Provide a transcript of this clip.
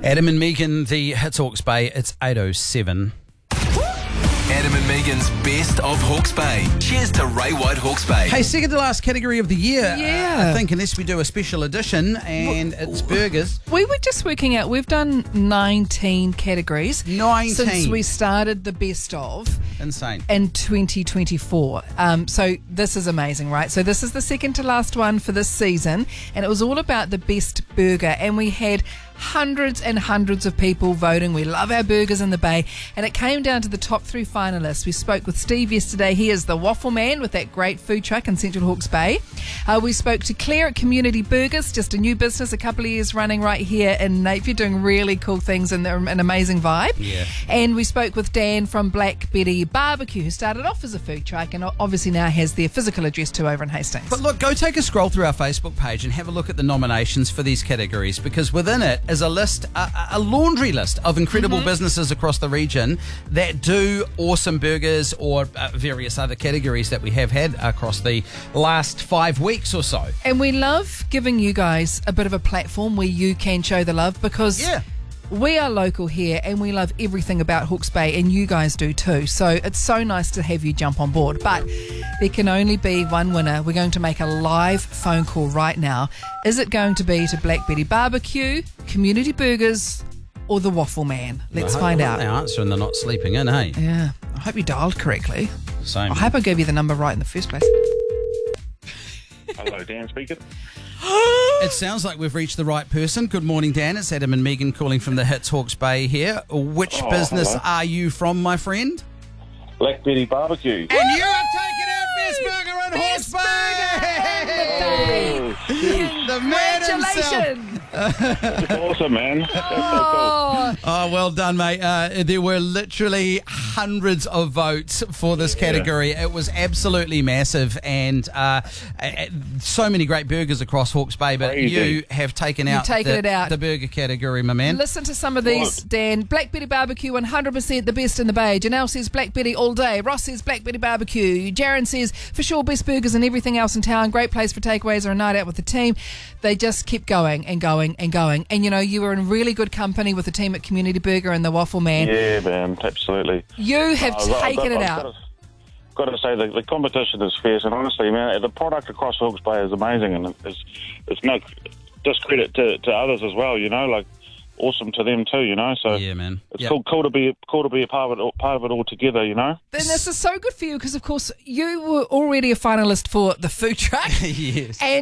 Adam and Megan, the Hits Hawke's Bay. It's 8:07. Adam and Megan's Best of Hawke's Bay. Cheers to Ray White Hawke's Bay. Hey, second to last category of the year. Yeah. I think, unless we do a special edition, and it's burgers. We were just working out, we've done 19 categories 19. since we started the best of Insane. in 2024. So this is amazing, right? So this is the second to last one for this season, and it was all about the best burger, and we had hundreds and hundreds of people voting. We love our burgers in the Bay, and it came down to the top three finalists. We spoke with Steve yesterday. He is the Waffle Man with that great food truck in Central Hawke's Bay. We spoke to Claire at Community Burgers, just a new business a couple of years running right here in Napier, doing really cool things and they're an amazing vibe. Yeah. And we spoke with Dan from Black Betty Barbecue, who started off as a food truck and obviously now has their physical address too over in Hastings. But look, go take a scroll through our Facebook page and have a look at the nominations for these categories, because within it is a list, a laundry list of incredible businesses across the region that do awesome burgers or various other categories that we have had across the last 5 weeks or so. And we love giving you guys a bit of a platform where you can show the love, because we are local here and we love everything about Hawke's Bay, and you guys do too. So it's so nice to have you jump on board. But there can only be one winner. We're going to make a live phone call right now. Is it going to be to Black Betty Barbecue, Community Burgers, or the Waffle Man? Let's find out. They answer and they're not sleeping in, hey? Yeah. I hope you dialed correctly. Same. I hope I gave you the number right in the first place. Hello, Dan speaking. It sounds like we've reached the right person. Good morning, Dan. It's Adam and Megan calling from the Hits Hawke's Bay here. Which business hello. are you from, my friend? Black Betty Barbecue. And you have taken out Best Burger in Hawke's Bay! The man himself. Congratulations! It's awesome, man. That's so Oh, Oh, well done, mate. There were literally hundreds of votes for this category. It was absolutely massive, and so many great burgers across Hawke's Bay, but Crazy. you have taken out, the burger category, my man. listen to some of these, Dan. Black Betty Barbecue, 100% the best in the Bay. Janelle says Black Betty all day. Ross says Black Betty Barbecue. Jaron says for sure best burgers and everything else in town. Great place for takeaways or a night out with the team. They just keep going and going and going. And you know, you were in really good company with the team at Community Burger and the Waffle Man. Yeah, man, absolutely. You have taken it out. Got to say, the competition is fierce, and honestly, man, the product across Hawke's Bay is amazing, and it's no discredit to others as well. You know, like awesome to them too. You know, so Yeah, man. it's Yep. cool to be a part of it all together. You know. Then this is so good for you because, of course, you were already a finalist for the food truck. Yes. And